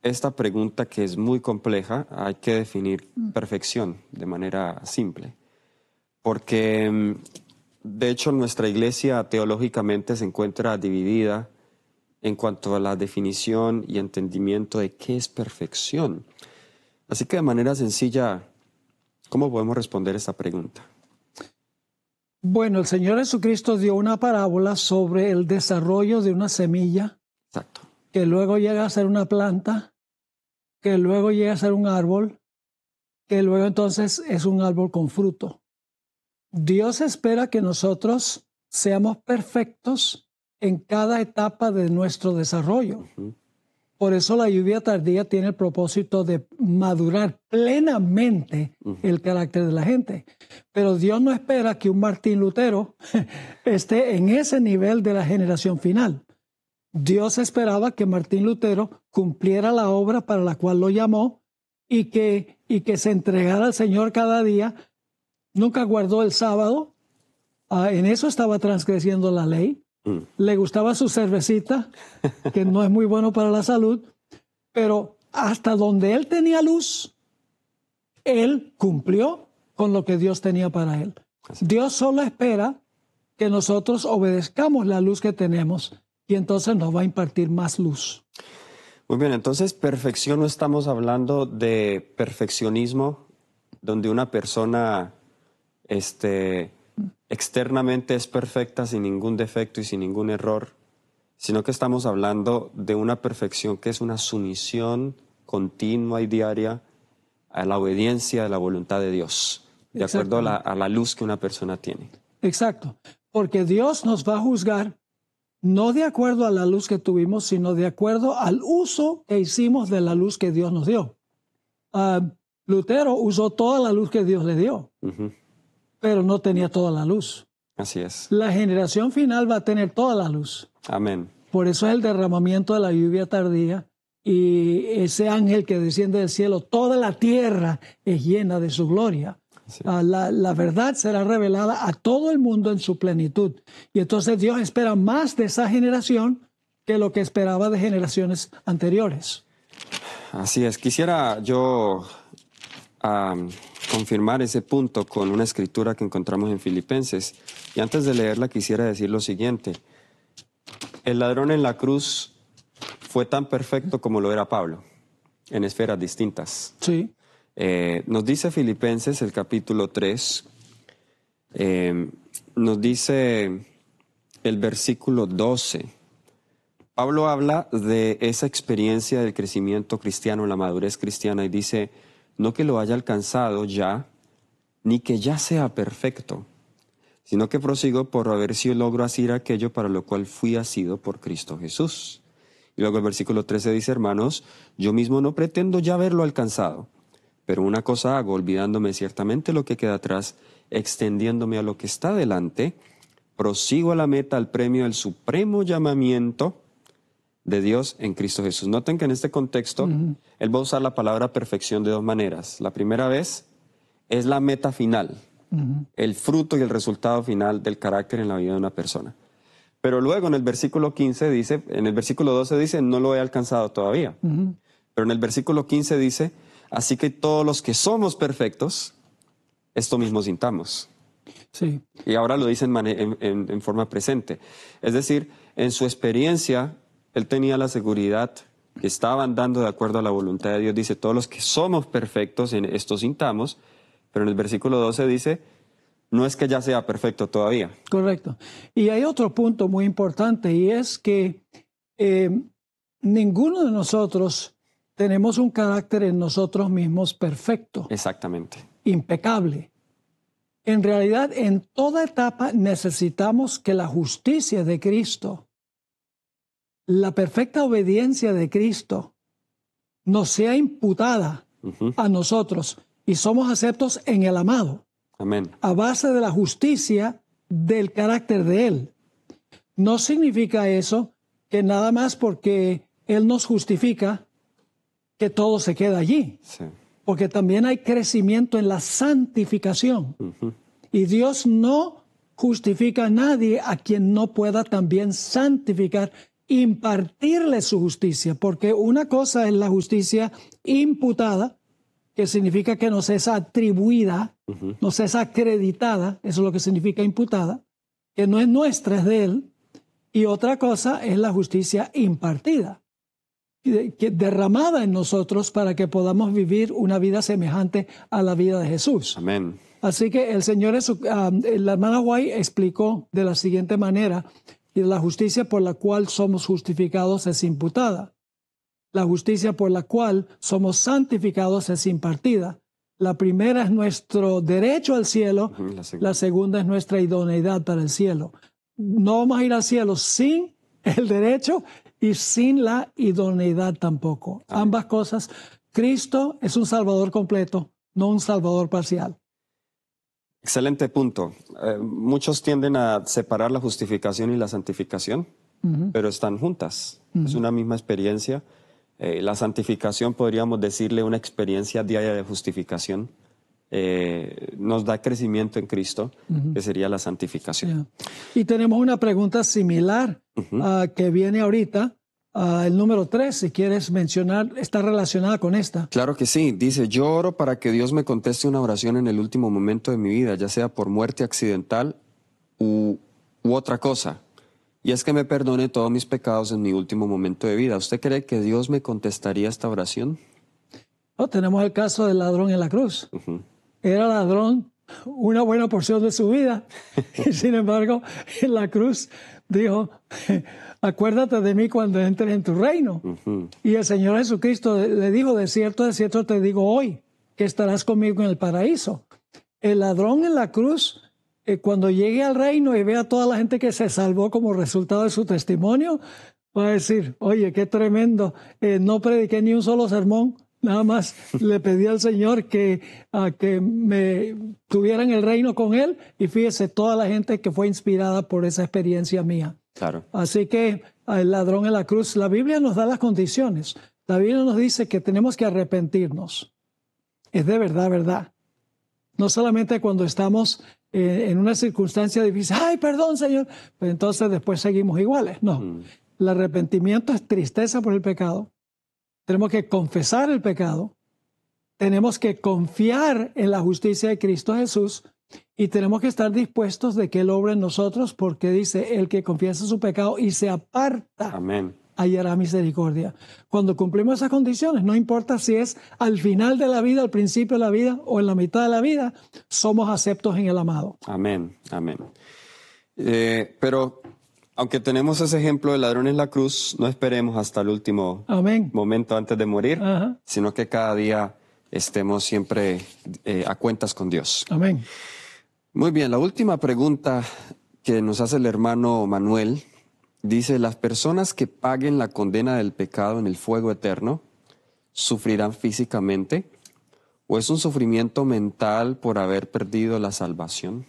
esta pregunta que es muy compleja, hay que definir perfección de manera simple. Porque, de hecho, nuestra iglesia teológicamente se encuentra dividida en cuanto a la definición y entendimiento de qué es perfección. Así que de manera sencilla, ¿cómo podemos responder esta pregunta? Bueno, el Señor Jesucristo dio una parábola sobre el desarrollo de una semilla. Exacto. Que luego llega a ser una planta, que luego llega a ser un árbol, que luego entonces es un árbol con fruto. Dios espera que nosotros seamos perfectos en cada etapa de nuestro desarrollo. Por eso la lluvia tardía tiene el propósito de madurar plenamente el carácter de la gente. Pero Dios no espera que un Martín Lutero esté en ese nivel de la generación final. Dios esperaba que Martín Lutero cumpliera la obra para la cual lo llamó y que se entregara al Señor cada día. Nunca guardó el sábado. En eso estaba transgrediendo la ley. Le gustaba su cervecita, que no es muy bueno para la salud, pero hasta donde él tenía luz, él cumplió con lo que Dios tenía para él. Dios solo espera que nosotros obedezcamos la luz que tenemos y entonces nos va a impartir más luz. Muy bien, entonces perfección, no estamos hablando de perfeccionismo, donde una persona externamente es perfecta sin ningún defecto y sin ningún error, sino que estamos hablando de una perfección que es una sumisión continua y diaria a la obediencia de la voluntad de Dios, de acuerdo a la luz que una persona tiene. Exacto, porque Dios nos va a juzgar no de acuerdo a la luz que tuvimos, sino de acuerdo al uso que hicimos de la luz que Dios nos dio. Lutero usó toda la luz que Dios le dio, pero no tenía toda la luz. Así es. La generación final va a tener toda la luz. Amén. Por eso es el derramamiento de la lluvia tardía y ese ángel que desciende del cielo. Toda la tierra es llena de su gloria. La verdad será revelada a todo el mundo en su plenitud. Y entonces Dios espera más de esa generación que lo que esperaba de generaciones anteriores. Así es. Quisiera yo confirmar ese punto con una escritura que encontramos en Filipenses. Y antes de leerla quisiera decir lo siguiente. El ladrón en la cruz fue tan perfecto como lo era Pablo, en esferas distintas. Sí. Nos dice Filipenses, el capítulo 3, nos dice el versículo 12. Pablo habla de esa experiencia del crecimiento cristiano, la madurez cristiana, y dice, no que lo haya alcanzado ya, ni que ya sea perfecto, sino que prosigo por a ver si logro hacer aquello para lo cual fui asido por Cristo Jesús. Y luego el versículo 13 dice, hermanos, yo mismo no pretendo ya haberlo alcanzado, pero una cosa hago, olvidándome ciertamente lo que queda atrás, extendiéndome a lo que está delante, prosigo a la meta, al premio del supremo llamamiento de Dios en Cristo Jesús. Noten que en este contexto, él va a usar la palabra perfección de dos maneras. La primera vez es la meta final, el fruto y el resultado final del carácter en la vida de una persona. Pero luego en el versículo 15 dice, en el versículo 12 dice, no lo he alcanzado todavía. Pero en el versículo 15 dice, así que todos los que somos perfectos, esto mismo sintamos. Sí. Y ahora lo dice en forma presente. Es decir, en su experiencia, él tenía la seguridad que estaba andando de acuerdo a la voluntad de Dios. Dice, todos los que somos perfectos, en esto sintamos. Pero en el versículo 12 dice, no es que ya sea perfecto todavía. Correcto. Y hay otro punto muy importante y es que ninguno de nosotros tenemos un carácter en nosotros mismos perfecto. Exactamente. Impecable. En realidad, en toda etapa necesitamos que la justicia de Cristo, la perfecta obediencia de Cristo, nos sea imputada a nosotros y somos aceptos en el amado. Amén. A base de la justicia del carácter de Él. No significa eso que nada más porque Él nos justifica que todo se queda allí. Sí. Porque también hay crecimiento en la santificación. Y Dios no justifica a nadie a quien no pueda también santificar impartirle su justicia, porque una cosa es la justicia imputada, que significa que nos es atribuida, nos es acreditada, eso es lo que significa imputada, que no es nuestra, es de Él, y otra cosa es la justicia impartida, que derramada en nosotros para que podamos vivir una vida semejante a la vida de Jesús. Amén. Así que el Señor, la hermana White explicó de la siguiente manera, y la justicia por la cual somos justificados es imputada. La justicia por la cual somos santificados es impartida. La primera es nuestro derecho al cielo, la segunda es nuestra idoneidad para el cielo. No vamos a ir al cielo sin el derecho y sin la idoneidad tampoco. Amén. Ambas cosas. Cristo es un Salvador completo, no un Salvador parcial. Excelente punto. Muchos tienden a separar la justificación y la santificación, pero están juntas. Es una misma experiencia. La santificación podríamos decirle una experiencia diaria de justificación. Nos da crecimiento en Cristo, que sería la santificación. Y tenemos una pregunta similar que viene ahorita. El número 3, si quieres mencionar, está relacionada con esta. Claro que sí. Dice, yo oro para que Dios me conteste una oración en el último momento de mi vida, ya sea por muerte accidental u otra cosa. Y es que me perdone todos mis pecados en mi último momento de vida. ¿Usted cree que Dios me contestaría esta oración? Tenemos el caso del ladrón en la cruz. Era ladrón una buena porción de su vida. Y sin embargo, en la cruz dijo, acuérdate de mí cuando entres en tu reino. Y el Señor Jesucristo le dijo, de cierto te digo hoy, que estarás conmigo en el paraíso. El ladrón en la cruz, cuando llegue al reino y vea a toda la gente que se salvó como resultado de su testimonio, va a decir, oye, qué tremendo, no prediqué ni un solo sermón, nada más le pedí al Señor que me tuviera en el reino con Él, y fíjese toda la gente que fue inspirada por esa experiencia mía. Claro. Así que el ladrón en la cruz, la Biblia nos da las condiciones. La Biblia nos dice que tenemos que arrepentirnos. Es de verdad, verdad. No solamente cuando estamos en una circunstancia difícil, ¡ay, perdón, Señor! Pues entonces después seguimos iguales. No. El arrepentimiento es tristeza por el pecado. Tenemos que confesar el pecado. Tenemos que confiar en la justicia de Cristo Jesús. Y tenemos que estar dispuestos de que Él obre en nosotros, porque dice, el que confiesa su pecado y se aparta, amén, hallará misericordia. Cuando cumplimos esas condiciones, no importa si es al final de la vida, al principio de la vida o en la mitad de la vida, somos aceptos en el amado. Amén, amén. Pero aunque tenemos ese ejemplo del ladrón en la cruz, no esperemos hasta el último momento antes de morir, sino que cada día estemos siempre a cuentas con Dios. Amén. Muy bien, la última pregunta que nos hace el hermano Manuel dice, ¿las personas que paguen la condena del pecado en el fuego eterno sufrirán físicamente? ¿O es un sufrimiento mental por haber perdido la salvación?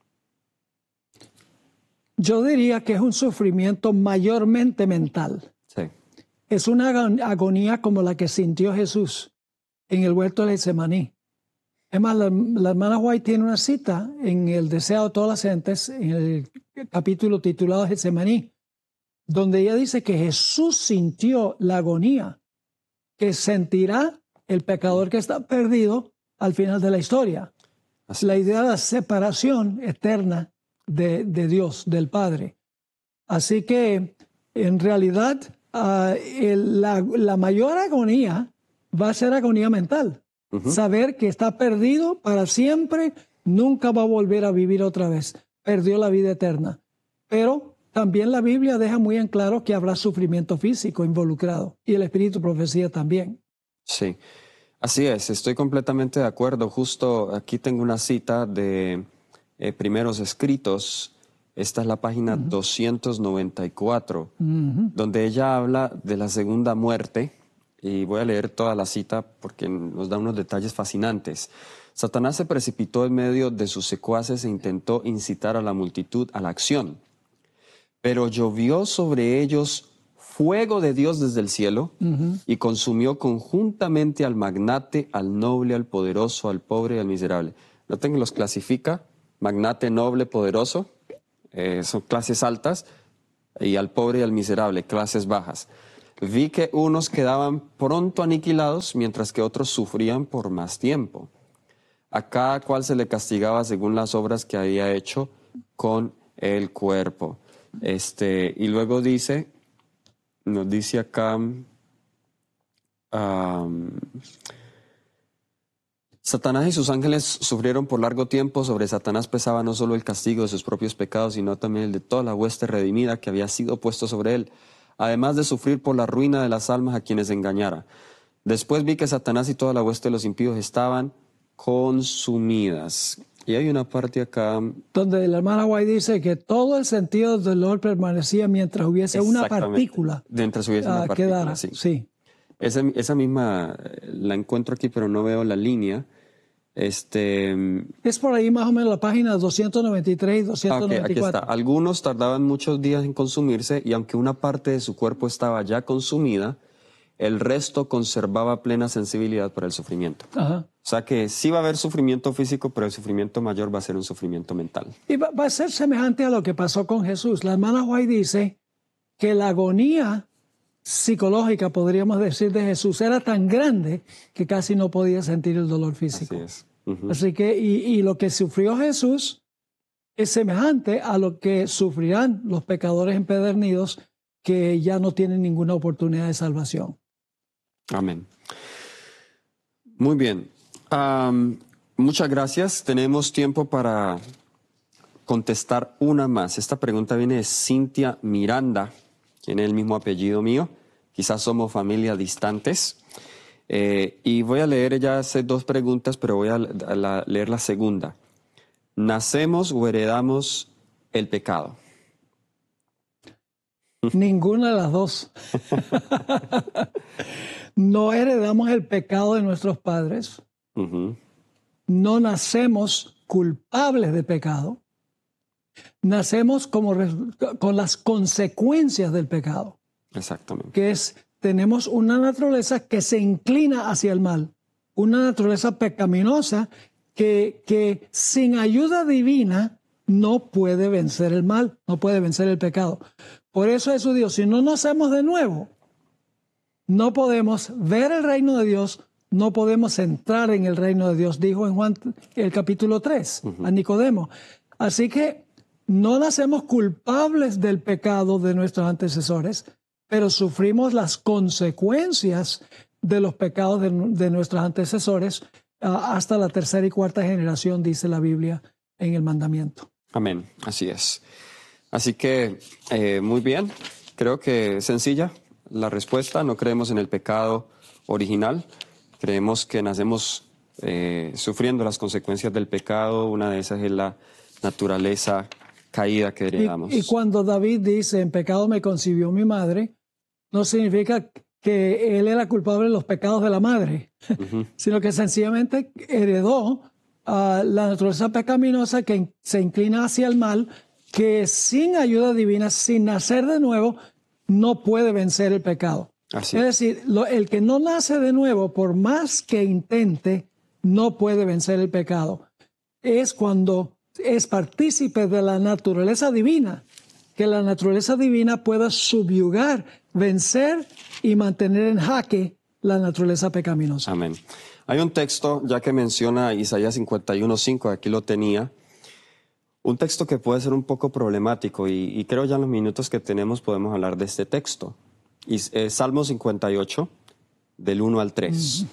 Yo diría que es un sufrimiento mayormente mental. Sí. Es una agonía como la que sintió Jesús en el huerto de Getsemaní. Es más, la hermana White tiene una cita en el Deseo de todas las gentes, en el capítulo titulado Getsemaní, donde ella dice que Jesús sintió la agonía que sentirá el pecador que está perdido al final de la historia. Así la idea de la separación eterna de Dios, del Padre. Así que, en realidad, la mayor agonía va a ser agonía mental. Saber que está perdido para siempre, nunca va a volver a vivir otra vez. Perdió la vida eterna. Pero también la Biblia deja muy en claro que habrá sufrimiento físico involucrado, y el Espíritu de Profecía también. Sí, así es, estoy completamente de acuerdo. Justo aquí tengo una cita de Primeros Escritos. Esta es la página 294, donde ella habla de la segunda muerte. Y voy a leer toda la cita porque nos da unos detalles fascinantes. Satanás se precipitó en medio de sus secuaces e intentó incitar a la multitud a la acción. Pero llovió sobre ellos fuego de Dios desde el cielo y consumió conjuntamente al magnate, al noble, al poderoso, al pobre y al miserable. Noten que los clasifica, magnate, noble, poderoso, son clases altas, y al pobre y al miserable, clases bajas. Vi que unos quedaban pronto aniquilados, mientras que otros sufrían por más tiempo. A cada cual se le castigaba según las obras que había hecho con el cuerpo. Y luego nos dice acá, Satanás y sus ángeles sufrieron por largo tiempo. Sobre Satanás pesaba no solo el castigo de sus propios pecados, sino también el de toda la hueste redimida que había sido puesto sobre él, además de sufrir por la ruina de las almas a quienes engañara. Después vi que Satanás y toda la hueste de los impíos estaban consumidas. Y hay una parte acá donde la hermana White dice que todo el sentido del dolor permanecía mientras hubiese una partícula. Mientras hubiese una partícula, quedara, sí. Esa misma la encuentro aquí, pero no veo la línea. Es por ahí más o menos la página 293 y 294. Aquí está. Algunos tardaban muchos días en consumirse, y aunque una parte de su cuerpo estaba ya consumida, el resto conservaba plena sensibilidad para el sufrimiento. Ajá. O sea que sí va a haber sufrimiento físico, pero el sufrimiento mayor va a ser un sufrimiento mental. Y va a ser semejante a lo que pasó con Jesús. La hermana White dice que la agonía psicológica, podríamos decir, de Jesús era tan grande que casi no podía sentir el dolor físico. Así es. Así que, y lo que sufrió Jesús es semejante a lo que sufrirán los pecadores empedernidos que ya no tienen ninguna oportunidad de salvación. Amén. Muy bien. Muchas gracias. Tenemos tiempo para contestar una más. Esta pregunta viene de Cintia Miranda. Tiene el mismo apellido mío. Quizás somos familias distantes. Y voy a leer, ella hace dos preguntas, pero voy a leer la segunda. ¿Nacemos o heredamos el pecado? Ninguna de las dos. No heredamos el pecado de nuestros padres. No nacemos culpables de pecado. Nacemos con las consecuencias del pecado. Exactamente. Que es, tenemos una naturaleza que se inclina hacia el mal. Una naturaleza pecaminosa que sin ayuda divina no puede vencer el mal, no puede vencer el pecado. Por eso Jesús dijo, si no nacemos de nuevo, no podemos ver el reino de Dios, no podemos entrar en el reino de Dios, dijo en Juan el capítulo 3 a Nicodemo. Así que no nacemos culpables del pecado de nuestros antecesores, pero sufrimos las consecuencias de los pecados de nuestros antecesores hasta la tercera y cuarta generación, dice la Biblia en el mandamiento. Amén, así es. Así que, muy bien, creo que es sencilla la respuesta. No creemos en el pecado original, creemos que nacemos sufriendo las consecuencias del pecado. Una de esas es la naturaleza caída que heredamos. Y cuando David dice, en pecado me concibió mi madre, no significa que él era culpable de los pecados de la madre, sino que sencillamente heredó la naturaleza pecaminosa que se inclina hacia el mal, que sin ayuda divina, sin nacer de nuevo, no puede vencer el pecado. Así. Es decir, el que no nace de nuevo, por más que intente, no puede vencer el pecado. Es cuando es partícipe de la naturaleza divina, que la naturaleza divina pueda subyugar, vencer y mantener en jaque la naturaleza pecaminosa. Amén. Hay un texto, ya que menciona Isaías 51:5, aquí lo tenía, un texto que puede ser un poco problemático y creo ya en los minutos que tenemos podemos hablar de este texto. Salmo 58, del 1 al 3.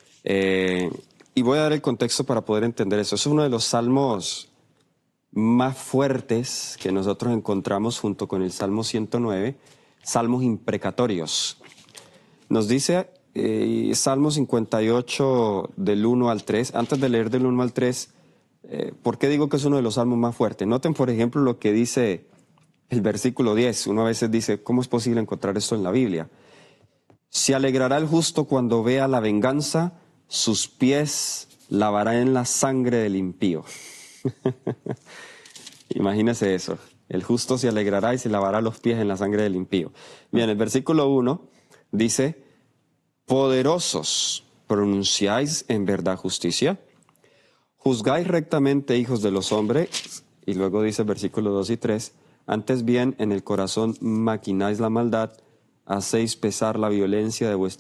Y voy a dar el contexto para poder entender eso. Es uno de los salmos más fuertes que nosotros encontramos junto con el Salmo 109, salmos imprecatorios. Nos dice Salmo 58 del 1 al 3. Antes de leer del 1 al 3, ¿por qué digo que es uno de los salmos más fuertes? Noten, por ejemplo, lo que dice el versículo 10. Uno a veces dice, ¿cómo es posible encontrar esto en la Biblia? Se alegrará el justo cuando vea la venganza, sus pies lavará en la sangre del impío. Imagínese eso. El justo se alegrará y se lavará los pies en la sangre del impío. Bien, el versículo 1 dice, poderosos, pronunciáis en verdad justicia, juzgáis rectamente, hijos de los hombres. Y luego dice el versículo 2 y 3, Antes bien, en el corazón maquináis la maldad, hacéis pesar la violencia de vuestra